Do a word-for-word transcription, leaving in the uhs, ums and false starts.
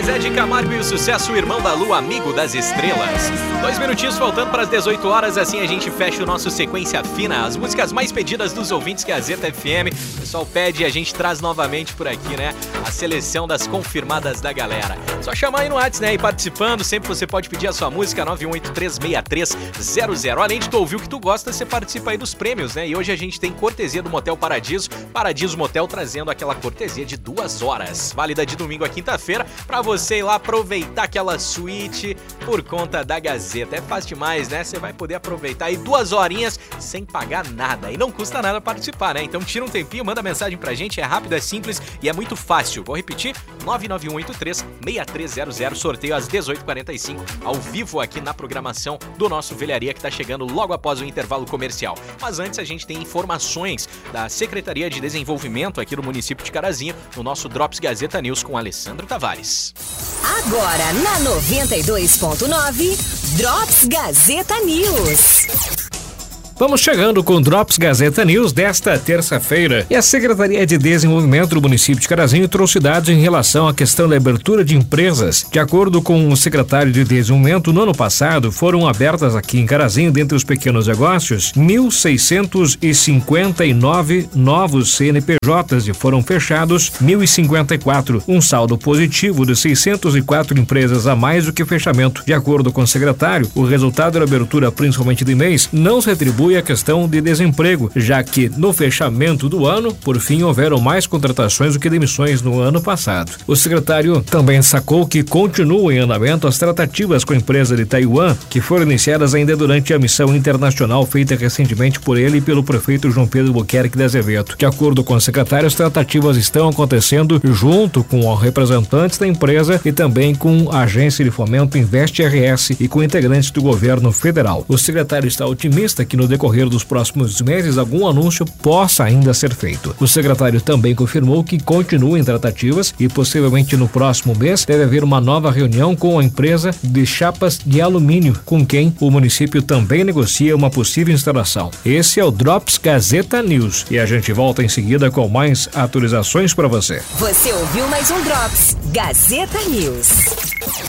Zé de Camargo e o sucesso Irmão da Lua, Amigo das Estrelas. Dois minutinhos faltando para as dezoito horas, assim a gente fecha o nosso Sequência Fina, as músicas mais pedidas dos ouvintes que a Gazeta F M. O pessoal pede e a gente traz novamente por aqui, né? A seleção das confirmadas da galera. Só chamar aí no WhatsApp, né? E participando, sempre você pode pedir a sua música, nove um oito três seis três zero zero. Além de tu ouvir o que tu gosta, você participa aí dos prêmios, né? E hoje a gente tem cortesia do Motel Paradiso. Paradiso Motel trazendo aquela cortesia de duas horas. Válida de domingo a quinta-feira, pra você ir lá aproveitar aquela suíte por conta da Gazeta. É fácil demais, né? Você vai poder aproveitar aí duas horinhas sem pagar nada. E não custa nada participar, né? Então tira um tempinho, manda mensagem pra gente. É rápido, é simples e é muito fácil. Vou repetir, nove nove um oito três seis três zero zero. Sorteio às dezoito e quarenta e cinco, ao vivo aqui na programação do nosso Velharia, que tá chegando logo após o intervalo comercial. Mas antes a gente tem informações da Secretaria de Desenvolvimento aqui do município de Carazinho, no nosso Drops Gazeta News com Alessandro Tavares. Agora na noventa e dois ponto nove, Drops Gazeta News. Vamos chegando com o Drops Gazeta News desta terça-feira. E a Secretaria de Desenvolvimento do município de Carazinho trouxe dados em relação à questão da abertura de empresas. De acordo com o secretário de Desenvolvimento, no ano passado foram abertas aqui em Carazinho, dentre os pequenos negócios, mil seiscentos e cinquenta e nove novos C N P Js e foram fechados mil e cinquenta e quatro, um saldo positivo de seiscentas e quatro empresas a mais do que o fechamento. De acordo com o secretário, o resultado da abertura, principalmente de mês, não se atribui a questão de desemprego, já que no fechamento do ano, por fim, houveram mais contratações do que demissões no ano passado. O secretário também destacou que continuam em andamento as tratativas com a empresa de Taiwan, que foram iniciadas ainda durante a missão internacional feita recentemente por ele e pelo prefeito João Pedro Buquerque de Azevedo. De acordo com o secretário, as tratativas estão acontecendo junto com os representantes da empresa e também com a agência de fomento Invest R S e com integrantes do governo federal. O secretário está otimista que no decorrer dos próximos meses algum anúncio possa ainda ser feito. O secretário também confirmou que continua em tratativas e possivelmente no próximo mês deve haver uma nova reunião com a empresa de chapas de alumínio, com quem o município também negocia uma possível instalação. Esse é o Drops Gazeta News e a gente volta em seguida com mais atualizações para você. Você ouviu mais um Drops Gazeta News.